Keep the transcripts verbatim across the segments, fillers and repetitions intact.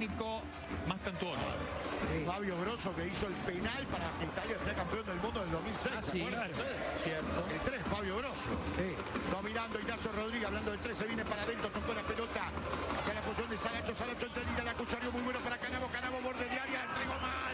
técnico más tantuono. Sí. Fabio Grosso, que hizo el penal para que Italia sea campeón del mundo del dos mil seis. Ah, sí, claro. Cierto. El tres, Fabio Grosso. Sí. Dominando Ignacio Rodríguez, hablando del tres, se viene para adentro, tocó la pelota hacia la posición de Saracho. Saracho entre línea, la cucharió muy bueno para Canavo. Canavo, borde de área, entregó mal.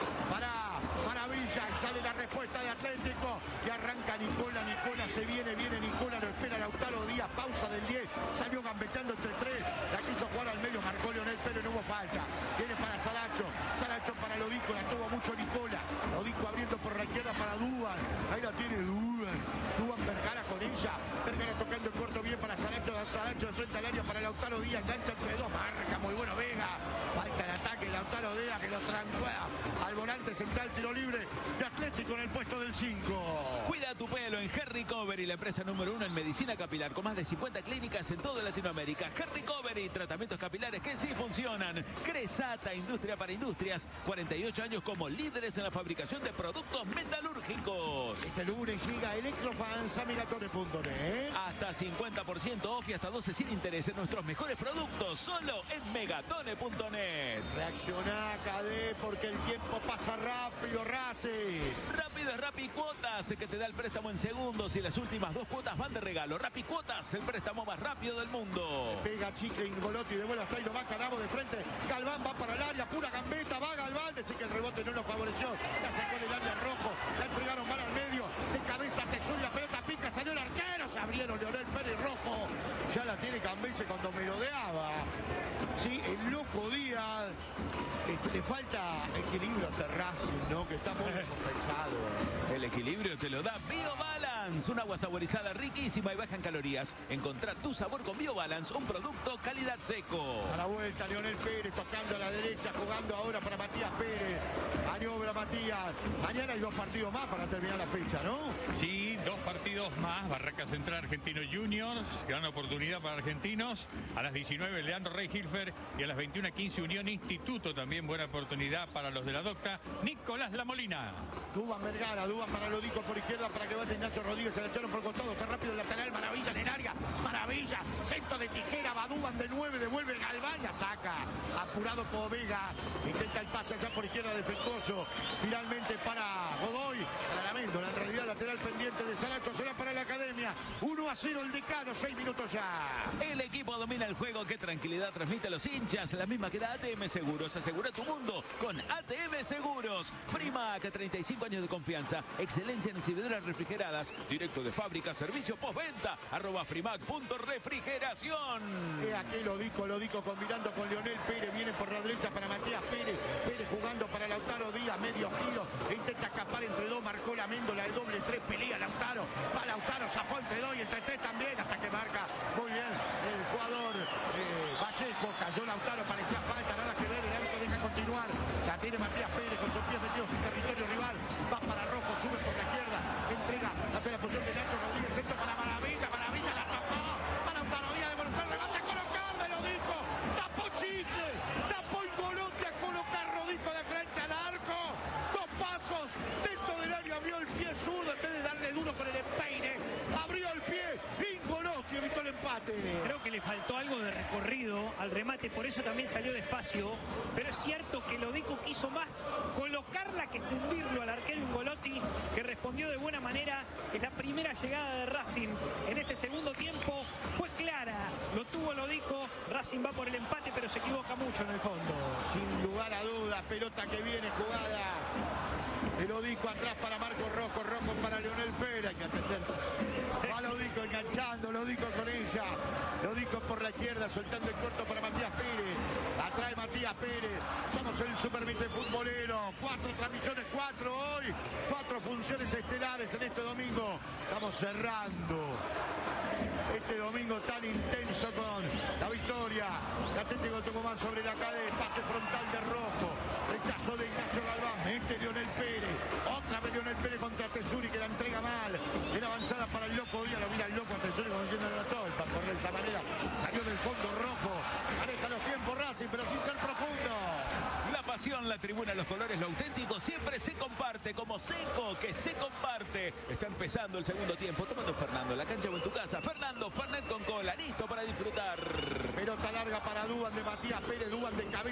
Para Maravilla, y sale la respuesta de Atlético. Y arranca Nicola. Nicola se viene, viene Nicola, lo espera Lautaro Díaz. Pausa del diez. Salió gambeteando entre tres. La quiso jugar al medio, marcó Leonel Pérez, no hubo falta. Viene para Saracho. Saracho para Lodico, la tuvo mucho Nicola. Lodico abriendo por la izquierda para Duban. Ahí la tiene Duban. Duban Vergara con ella. Vergara tocando el corto bien para Saracho. Saracho de frente al área para Lautaro Díaz. Engancha entre dos. Marca muy bueno Vega. Falta el ataque. Lautaro Díaz que lo tranquea al volante central, tiro libre de Atlético en el puesto del cinco. Cuida tu pelo en Hair Recovery, la empresa número uno en medicina capilar, con más de cincuenta clínicas en toda Latinoamérica. Hair Recovery, tratamientos capilares que sí funcionan. Cresata, industria para industrias, cuarenta y ocho años como líderes en la fabricación de productos metalúrgicos. Este lunes llega Electrofans a megatone punto net. Hasta cincuenta por ciento off y hasta doce sin interés en nuestros mejores productos, solo en megatone punto net. Reacciona, Cadé, porque el tiempo pasa rápido, Racing. Rápido es Rappi Cuotas, que te da el préstamo en segundos y las últimas dos cuotas van de regalo. Rappi Cuotas, el préstamo más rápido del mundo. Pega Chique, Ingolotti, de vuelo hasta ahí, lo va Canavo de frente. Galván va para el área, pura gambeta, va Galván. Decir que el rebote no lo favoreció. La sacó en el área rojo, la entregaron mal al medio. De cabeza, Tesur, la pelota pica, salió el arquero. Se abrieron Leonel Pérez Rojo. Ya la tiene Cambese cuando merodeaba. Sí, el loco Díaz. Este, le falta equilibrio a Racing, ¿no? Que está muy descompensado. El equilibrio te lo da BioBalance, un agua saborizada riquísima y baja en calorías. Encontrá tu sabor con BioBalance, un producto calidad seco. A la vuelta, Leonel Pérez tocando a la derecha, jugando ahora para Matías Pérez. Maniobra Matías. Mañana hay dos partidos más para terminar la fecha, ¿no? Sí, dos partidos más. Barraca Central, Argentino Juniors. Gran oportunidad para argentinos. A las diecinueve, Leandro Rey Hilfer. Y a las veintiuna quince, Unión Instituto. También buena oportunidad para los de la Docta. Nicolás Lamolina. Duban Vergara, Duban para Lodico por izquierda para que vaya Ignacio Rodríguez. Se la echaron por costado, se rápido el lateral. Maravilla en el área. Maravilla. Centro de tijera. Va Duban de nueve. Devuelve Galván. La saca. Apurado por Vega. Intenta el pase allá por izquierda defectuoso. Finalmente para Godoy. Para Lamento. En realidad lateral pendiente de Saracho. Será para la Academia. uno a cero el Decano. seis minutos ya. El equipo domina el juego. Qué tranquilidad transmite a los hinchas. La misma que da A T M Seguros. Asegura tu mundo con A T M Seguros. Frimac, treinta y cinco años de confianza. Excelencia en exhibidoras refrigeradas. Directo de fábrica. Servicio postventa. Arroba Frimac punto refrigeración. Que aquí Lodico, Lodico combinando con Leonel Pérez. Viene por la derecha para Matías Pérez. Pérez jugando para Lautaro Díaz. Medio giro. Intenta escapar entre dos. Marcó la Méndola. El doble tres. Pelea Lautaro. Va Lautaro. Zafó entre dos y entre tres también. Hasta que marca muy bien el jugador eh, Vallejo. Cayó Lautaro. Parecía falta. Nada que ver. El árbitro deja continuar. La tiene Matías Pérez con sus pies metidos en territorio rival. Va para Rojo. Sube por la izquierda. Entrega hacia la posición de Nacho Rodríguez. Esto para Maravilla. Maravilla la tapó. Para Lautaro Díaz de Buenos Aires. Remate a colocarme. Lo dijo. Tapó Chiste. Tapó Ingolotti a colocar Rodico de frente al arco. Dos pasos. Dentro del área abrió el pie zurdo. En vez de darle duro con el empeine. Abrió el pie. Ingolotti evitó el empate. Creo que le faltó algo de recorrido al remate, por eso también salió despacio. Pero es cierto que Lodico quiso más colocarla que fundirlo al arquero Ingolotti, que respondió de buena manera. Es la primera llegada de Racing en este segundo tiempo. Fue clara, lo tuvo Lodico. Racing va por el empate, pero se equivoca mucho en el fondo. Sin lugar a dudas, pelota que viene jugada. El Lodico atrás para Marco Rojo, Rojo para Leonel Pérez, hay que atender. Va Lodico enganchando, Lodico con ella. Lodico por la izquierda, soltando el corto para Matías Pérez. Atrae Matías Pérez. Somos el Supervite Futbolero. Cuatro transmisiones, cuatro hoy. Cuatro funciones estelares en este domingo. Estamos cerrando este domingo tan intenso con la victoria de Atlético Tucumán sobre la cadena. Pase frontal de Rojo. Rechazo de Ignacio Galván. Mete Leonel Pérez. Otra vez Leonel Pérez contra Tesuri, que la entrega mal. En avanzada para el loco Díaz. Lo mira el loco a Tesuri conociendo la tolpa. Corre de esa manera. Salió del fondo Rojo. Maneja los tiempos Racing, pero sin ser profundo. La pasión, la tribuna, los colores, lo auténtico siempre se comparte, como Seco, que se comparte. Está empezando el segundo tiempo. Tomando Fernando, la cancha o en tu casa. Fernando, Fernet con cola, listo para disfrutar. Pelota larga para Duban de Matías Pérez. Duban de cabeza.